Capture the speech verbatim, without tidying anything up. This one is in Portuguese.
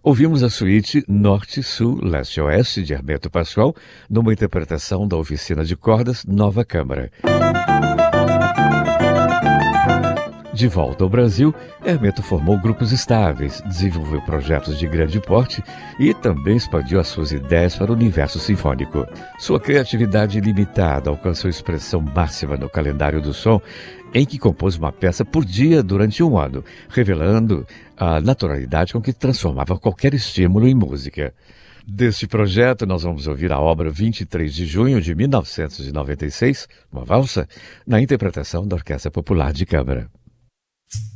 Ouvimos a suíte Norte-Sul, Leste-Oeste, de Hermeto Pascoal, numa interpretação da Oficina de Cordas Nova Câmara. De volta ao Brasil, Hermeto formou grupos estáveis, desenvolveu projetos de grande porte e também expandiu as suas ideias para o universo sinfônico. Sua criatividade ilimitada alcançou expressão máxima no calendário do som, em que compôs uma peça por dia durante um ano, revelando a naturalidade com que transformava qualquer estímulo em música. Deste projeto, nós vamos ouvir a obra vinte e três de junho de mil novecentos e noventa e seis, uma valsa, na interpretação da Orquestra Popular de Câmara.